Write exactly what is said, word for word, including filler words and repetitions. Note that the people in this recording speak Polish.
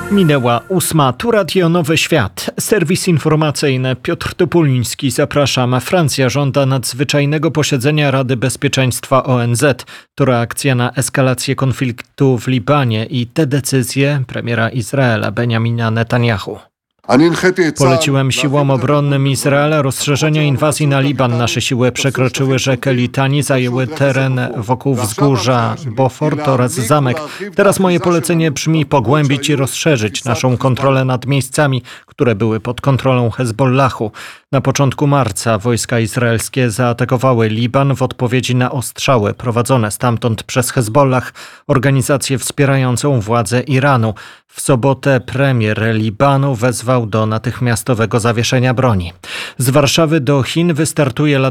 Minęła ósma, tu Radio Nowy Świat. Serwis informacyjny Piotr Topuliński, zapraszam. Francja żąda nadzwyczajnego posiedzenia Rady Bezpieczeństwa O N Z. To reakcja na eskalację konfliktu w Libanie i te decyzje premiera Izraela Benjamina Netanyahu. Poleciłem siłom obronnym Izraela rozszerzenie inwazji na Liban. Nasze siły przekroczyły rzekę Litani, zajęły teren wokół wzgórza Beaufort oraz zamek. Teraz moje polecenie brzmi pogłębić i rozszerzyć naszą kontrolę nad miejscami, które były pod kontrolą Hezbollahu. Na początku marca wojska izraelskie zaatakowały Liban w odpowiedzi na ostrzały prowadzone stamtąd przez Hezbollah, organizację wspierającą władze Iranu. W sobotę premier Libanu wezwał do natychmiastowego zawieszenia broni. Z Warszawy do Chin wystartuje